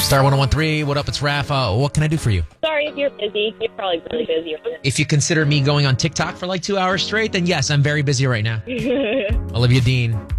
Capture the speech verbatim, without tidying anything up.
Star one oh one three, what up? It's Raph. Uh, what can I do for you? Sorry if you're busy. You're probably really busy. If you consider me going on TikTok for like two hours straight, then yes, I'm very busy right now. Olivia Dean.